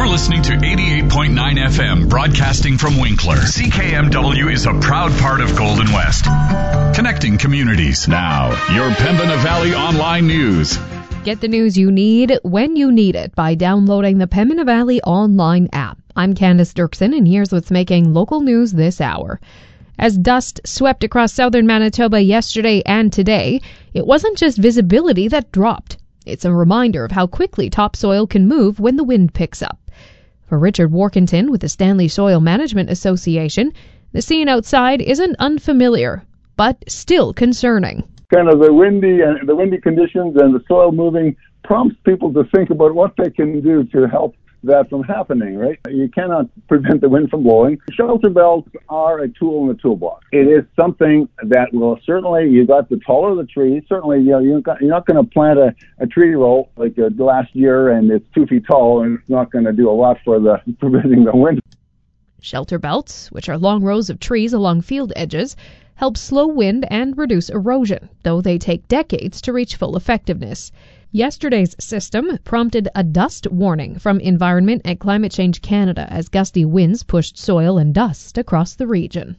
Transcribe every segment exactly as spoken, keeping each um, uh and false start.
listening to eighty-eight point nine F M, broadcasting from Winkler. C K M W is a proud part of Golden West, connecting communities. Now, your Pembina Valley Online News. Get the news you need when you need it by downloading the Pembina Valley Online app. I'm Candace Dirksen, and here's what's making local news this hour. As dust swept across southern Manitoba yesterday and today, it wasn't just visibility that dropped. It's a reminder of how quickly topsoil can move when the wind picks up. For Richard Warkentin with the Stanley Soil Management Association, the scene outside isn't unfamiliar, but still concerning. Kind of the windy and the windy conditions and the soil moving prompts people to think about what they can do to help that from happening, right? You cannot prevent the wind from blowing. Shelter belts are a tool in the toolbox. It is something that will certainly, you got the taller the tree, certainly, you know, you're not going to plant a, a tree row like uh, last year and it's two feet tall and it's not going to do a lot for the preventing the wind. Shelter belts, which are long rows of trees along field edges, help slow wind and reduce erosion, though they take decades to reach full effectiveness. Yesterday's system prompted a dust warning from Environment and Climate Change Canada as gusty winds pushed soil and dust across the region.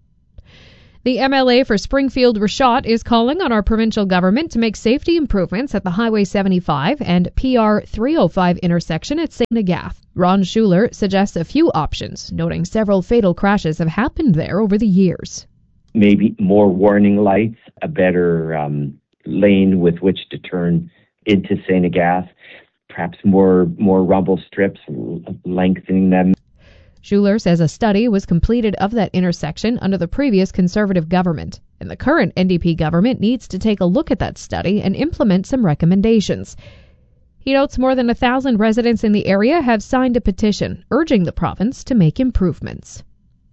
The M L A for Springfield Rashott is calling on our provincial government to make safety improvements at the Highway seventy-five and P R three oh five intersection at Saint Agath. Ron Schuler suggests a few options, noting several fatal crashes have happened there over the years. Maybe more warning lights, a better um, lane with which to turn into Saint Agath, perhaps more more rumble strips, lengthening them. Schuler says a study was completed of that intersection under the previous Conservative government, and the current N D P government needs to take a look at that study and implement some recommendations. He notes more than a thousand residents in the area have signed a petition urging the province to make improvements.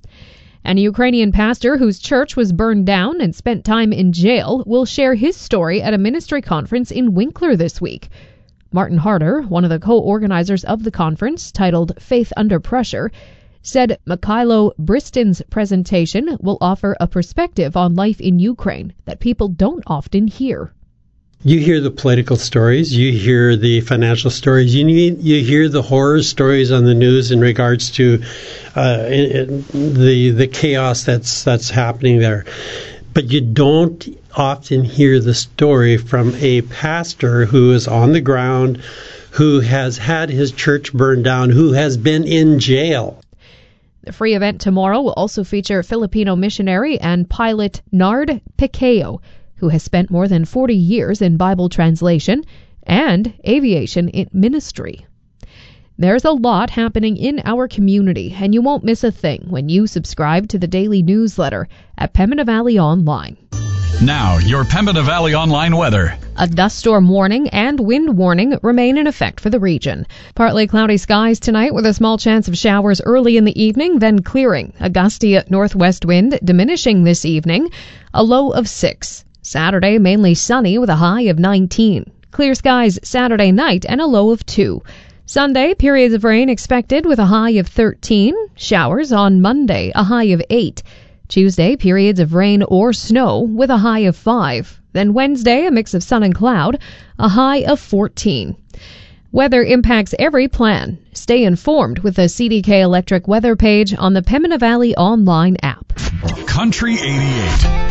And a Ukrainian pastor whose church was burned down and spent time in jail will share his story at a ministry conference in Winkler this week. Martin Harder, one of the co-organizers of the conference, titled Faith Under Pressure, said Mikhailo Bristin's presentation will offer a perspective on life in Ukraine that people don't often hear. You hear the political stories, you hear the financial stories, you need, you hear the horror stories on the news in regards to uh, in, in the the chaos that's that's happening there. But you don't often hear the story from a pastor who is on the ground, who has had his church burned down, who has been in jail. The free event tomorrow will also feature Filipino missionary and pilot Nard Picao, who has spent more than forty years in Bible translation and aviation ministry. There's a lot happening in our community, and you won't miss a thing when you subscribe to the daily newsletter at Pembina Valley Online. Now, your Pembina Valley Online weather. A dust storm warning and wind warning remain in effect for the region. Partly cloudy skies tonight with a small chance of showers early in the evening, then clearing. A gusty northwest wind diminishing this evening, a low of six. Saturday, mainly sunny with a high of nineteen. Clear skies Saturday night and a low of two. Sunday, periods of rain expected with a high of thirteen. Showers on Monday, a high of eight. Tuesday, periods of rain or snow with a high of five. Then Wednesday, a mix of sun and cloud, a high of fourteen. Weather impacts every plan. Stay informed with the C D K Electric weather page on the Pembina Valley Online app. Country eighty-eight.